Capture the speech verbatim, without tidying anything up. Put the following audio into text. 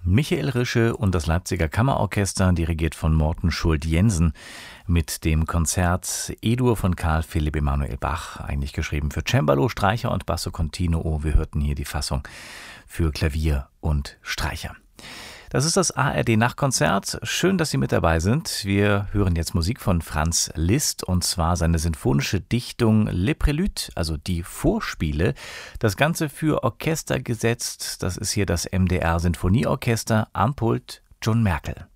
Michael Rische und das Leipziger Kammerorchester, dirigiert von Morten Schult-Jensen, mit dem Konzert E-Dur von Karl Philipp Emanuel Bach, eigentlich geschrieben für Cembalo, Streicher und Basso Continuo. Wir hörten hier die Fassung für Klavier und Streicher. Das ist das A R D-Nachtkonzert. Schön, dass Sie mit dabei sind. Wir hören jetzt Musik von Franz Liszt, und zwar seine sinfonische Dichtung Le Prélude, also die Vorspiele. Das Ganze für Orchester gesetzt. Das ist hier das M D R Sinfonieorchester, am Pult John Merkel.